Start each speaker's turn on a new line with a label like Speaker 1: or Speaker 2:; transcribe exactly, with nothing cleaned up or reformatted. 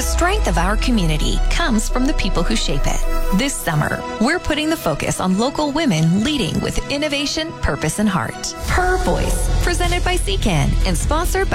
Speaker 1: The strength of our community comes from the people who shape it. This summer, we're putting the focus on local women leading with innovation, purpose, and heart. Her Voice, presented by C C A N and sponsored by